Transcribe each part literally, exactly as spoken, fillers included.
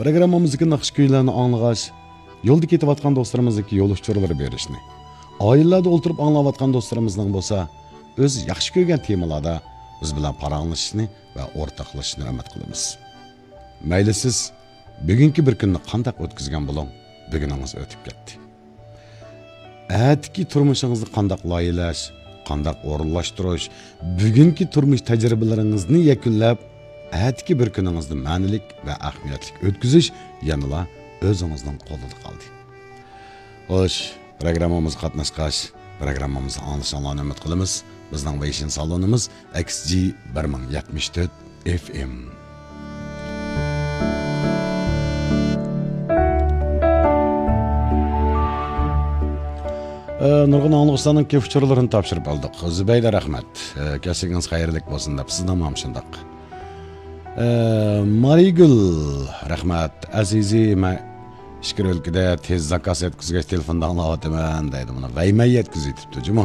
Programmamızdaki naqsh kuylarni anglagach, yo'lda ketayotgan do'stlarimizga yo'l uchurlari berishni, oilalarda o'tirib anglayotgan do'stlarimizning bo'lsa, o'z yaxshi ko'rgan temalarda biz bilan paranglashishni va o'rtoqlashishni umid qilamiz. Mayli siz bugungi bir kunni qanday o'tkazgan bo'ling, buguningiz o'tib ketdi. Atki turmushingizni qanday loyihalash, qanday o'rinlashtirish, bugungi turmush tajribalaringizni yakunlab, atki bir kuningizni ma'nilik va ahamiyatli o'tkazish yanada o'zingizning qo'lida qoldi. Xo'sh, programmamizga qatnashgach, programmamizni anglashinglarni umid qilamiz. Bizning Vision salonimiz X G bir ming yetmish to'rt F M. Nurg'un anglashlarning kefchurlarini topshirib oldik. Zubayda rahmat. Kasingiz xayrli bo'lsin deb sizdan ham shundoq. Marigul rahmat. Azizi men ishkir o'lkada tez zakaz etkizgach telefonda anglayapman deydi. Buni vaymay yetkazibdi, juma.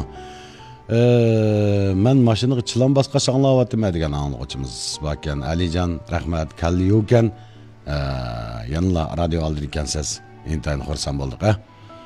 Men mashinaga chilan bosqacha anglayapman degan anglag'uchimiz bor ekan. Alijon rahmat. Kalliyokan yanla radio oldir ekansiz. Intayin xursand bo'ldik, ha.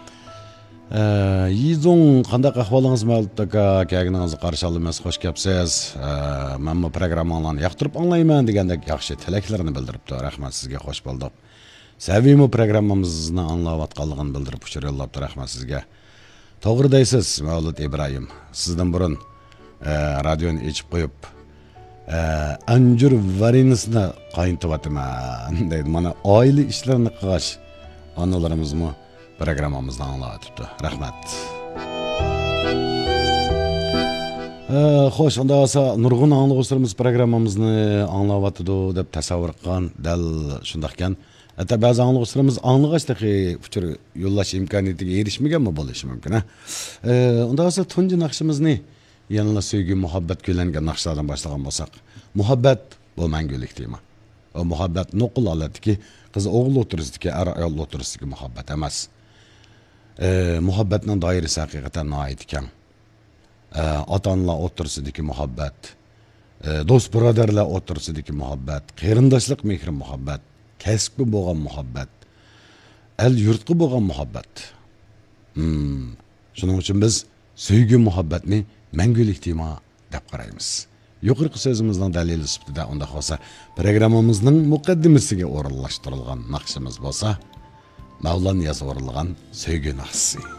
Yizong qanday ahvolingiz ma'lumotga kelganingizni qarshi olamiz, xush kelibsiz. Men bu programmalarni yoqtirib anglayman degandek yaxshi tilaklarni bildiribdi. Rahmat sizga, xush bo'ldik. Sevimli programmamizni anglayotganligini bildirib ushur yo'llabdi. Rahmat sizga. To'g'ri deysiz, Mavlud Ibrohim. Sizdan burun radioni ochib qo'yib, anjur varinisni qaynatyapman deydi. Mana oila ishlarini qilgash onalarimizmi programmamızdan anlatıptı. Rahmet. Xo'sh, unda olsa nurg'un anglag'uchilarimiz programmamizni anglayotidu deb tasavvur qilgan, dal shundoq ekan. Hatta ba'zi anglag'uchilarimiz anglag'achdagi uchur yo'llash imkoniyatiga erishmaganmi bo'lishi mumkin, ha. Unda olsa tunji naqshimizni yanada sevgi, muhabbat kuylangan naqshlardan boshlagan bo'lsak, muhabbat bu mangulik tema. O muhabbat nuqul oladiki, qiz o'g'il o'tirisidagi, er ayol o'tirisidagi muhabbat emas. E, muhabbatning doirasi haqiqatan noyat ekan. E, ota-onalar o'tirsidagi muhabbat, e, do'st birodarlar o'tirsidagi muhabbat, qarindoshlik mehr muhabbat, kasbi bo'lgan muhabbat, el yurtqi bo'lgan muhabbat. Hmm. Shuning uchun biz sevgi muhabbatni mangulik tema deb qaraymiz. Yuqorqi so'zimizning dalili sifatida unda bo'lsa, programmamizning muqaddimasiga o'rinlashtirilgan naqshimiz bo'lsa, Mavlan yazib o'rilgan sevgi naqshi.